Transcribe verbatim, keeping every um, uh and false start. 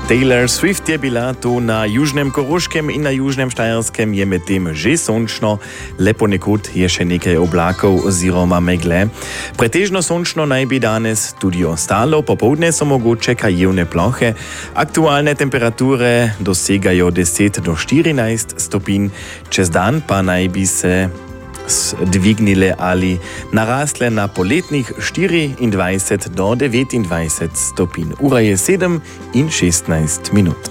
Taylor Swift je bila tu na Južnem Koroškem in na Južnem Štajerskem je medtem že sončno, le ponekod je še nekaj oblakov oziroma megle. Pretežno sončno naj bi danes tudi ostalo, popoldne so mogoče krajevne plohe. Aktualne temperature dosegajo deset do štirinajst stopinj, čez dan pa naj bi se dvignile ali narasle na poletnih štiriindvajset do devetindvajset stopinj. Ura je sedem in šestnajst minut.